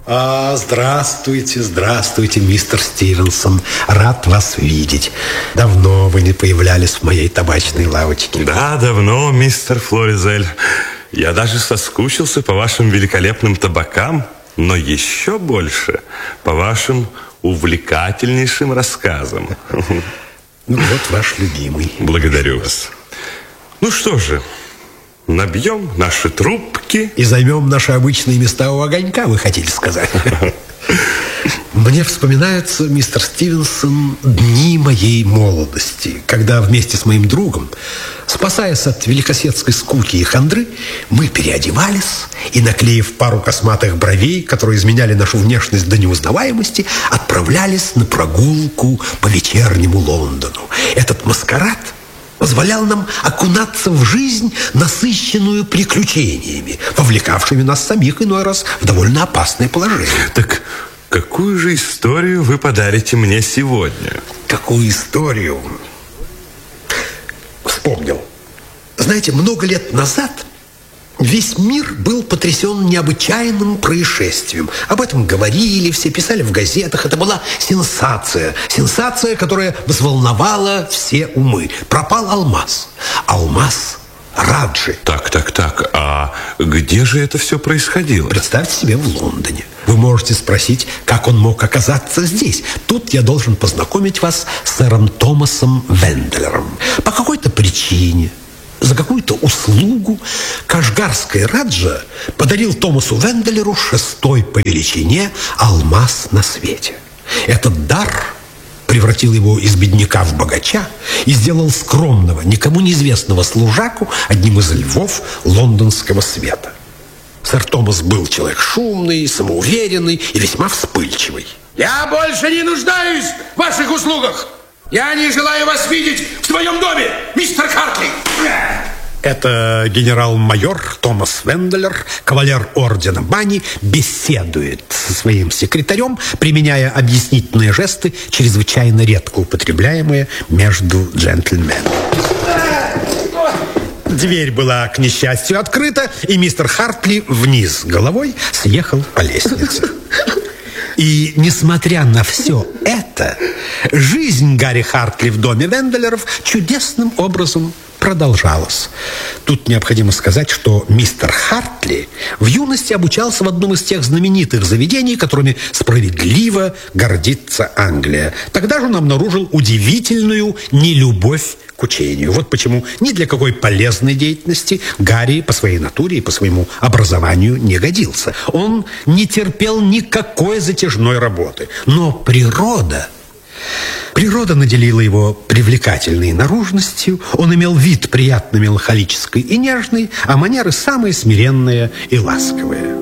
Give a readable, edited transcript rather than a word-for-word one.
Здравствуйте, здравствуйте, мистер Стивенсон. Рад вас видеть. Давно вы не появлялись в моей табачной лавочке. Да, давно, мистер Флоризель. Я даже соскучился по вашим великолепным табакам, но еще больше по вашим увлекательнейшим рассказам. Ну, вот ваш любимый. Благодарю вас. Ну что же, набьем наши трубки и займем наши обычные места у огонька, вы хотите сказать? Мне вспоминаются, мистер Стивенсон, дни моей молодости, когда вместе с моим другом, спасаясь от великосветской скуки и хандры, мы переодевались и, наклеив пару косматых бровей, которые изменяли нашу внешность до неузнаваемости, отправлялись на прогулку по вечернему Лондону. Этот маскарад позволял нам окунаться в жизнь, насыщенную приключениями, вовлекавшими нас самих иной раз в довольно опасное положение. Так какую же историю вы подарите мне сегодня? Какую историю? Вспомнил. Знаете, много лет назад весь мир был потрясен необычайным происшествием. Об этом говорили, все писали в газетах. Это была сенсация. Сенсация, которая взволновала все умы. Пропал алмаз. Алмаз Раджи. Так. А где же это все происходило? Представьте себе, в Лондоне. Вы можете спросить, как он мог оказаться здесь. Тут я должен познакомить вас с сэром Томасом Венделером. По какой-то причине, за какую-то услугу, кашгарский Раджа подарил Томасу Венделеру 6-й по величине алмаз на свете. Этот дар превратил его из бедняка в богача и сделал скромного, никому неизвестного служаку одним из львов лондонского света. Сэр Томас был человек шумный, самоуверенный и весьма вспыльчивый. Я больше не нуждаюсь в ваших услугах. Я не желаю вас видеть в своем доме, мистер Хартли. Это генерал-майор Томас Венделер, кавалер ордена Бани, беседует со своим секретарем, применяя объяснительные жесты, чрезвычайно редко употребляемые между джентльменами. Дверь была, к несчастью, открыта, и мистер Хартли вниз головой съехал по лестнице. И, несмотря на все это, жизнь Гарри Хартли в доме Венделеров чудесным образом продолжалась. Тут необходимо сказать, что мистер Хартли в юности обучался в одном из тех знаменитых заведений, которыми справедливо гордится Англия. Тогда же он обнаружил удивительную нелюбовь к учению. Вот почему ни для какой полезной деятельности Гарри по своей натуре и по своему образованию не годился. Он не терпел никакой затяжной работы. Но природа наделила его привлекательной наружностью, он имел вид приятно меланхолический и нежный, а манеры самые смиренные и ласковые.